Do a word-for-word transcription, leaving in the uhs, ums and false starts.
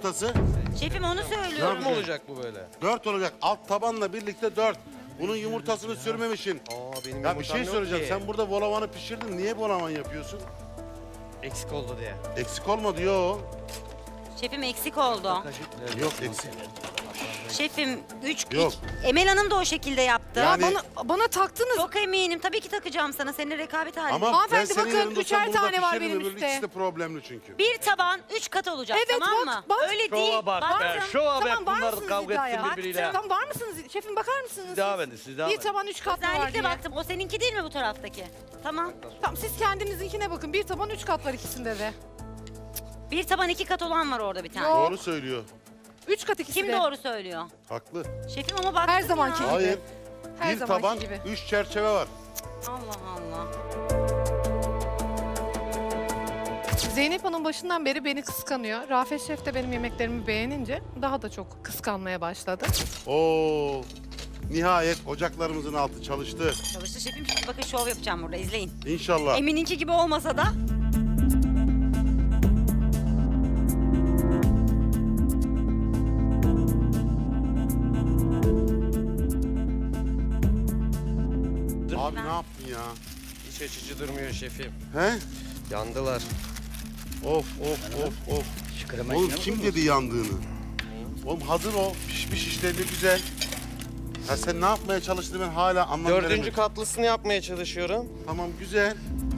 yumurtası? Şefim onu söylüyorum. Dört mü olacak bu böyle? Dört olacak. Alt tabanla birlikte dört. Bunun yumurtasını sürmemişsin. Aa benim Ya bir şey yumurtam yok söyleyeceğim. ki. Sen burada volavanı pişirdin. Niye volavan yapıyorsun? Eksik oldu diye. Eksik olmadı yo. Şefim eksik oldu. Yok eksik. Şefim üç Yok. Emel Hanım da o şekilde yaptı. Yani- Bana, bana taktınız. Çok eminim. Tabii ki takacağım sana. Seninle rekabet halinde. Ama ben Hanımefendi, senin bakın, yanında üçer olsam burada tane var pişiririm. benim Öbürü üstte. ikisi de problemli çünkü. Bir taban üç kat olacak, Evet, tamam bak, mı? bak. Öyle Şova değil. bak be, Baktım. şova be. Tamam, var Bunlar mısınız kavga iddiaya? etsin birbiriyle. Tamam, var mısınız? Şefim bakar mısınız? Devam edin, siz devam Bir edin. taban üç kat mı var Özellikle diye. baktım. O seninki değil mi bu taraftaki? Tamam. Tamam, siz kendinizinkine bakın. Bir taban üç kat var ikisinde de. Bir taban iki kat olan var orada bir tane. Yok. Doğru söylüyor. Üç kat ikisi Kim de. doğru söylüyor? Haklı. Şefim ama baktım Her zamanki ya. gibi. Hayır. Her Bir zamanki taban, gibi. üç çerçeve var. Allah Allah. Zeynep Hanım başından beri beni kıskanıyor. Rafet Şef de benim yemeklerimi beğenince daha da çok kıskanmaya başladı. Oo. Nihayet ocaklarımızın altı çalıştı. Çalıştı şefim. Şimdi bakın şov yapacağım burada. İzleyin. İnşallah. Emin'inki gibi olmasa da. Abi ne yaptın ya? Hiç açıcı durmuyor şefim. He? Yandılar. Of of of of. Oğlum kim dedi yandığını? Oğlum hazır o. Pişmiş işte ne güzel. Ya sen ne yapmaya çalıştığını ben hala anlam Dördüncü veremedim. katlısını yapmaya çalışıyorum. Tamam güzel.